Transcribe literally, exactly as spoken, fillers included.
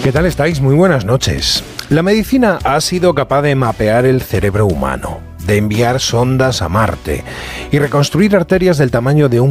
¿Qué tal estáis? Muy buenas noches. La medicina ha sido capaz de mapear el cerebro humano, de enviar sondas a Marte y reconstruir arterias del tamaño de un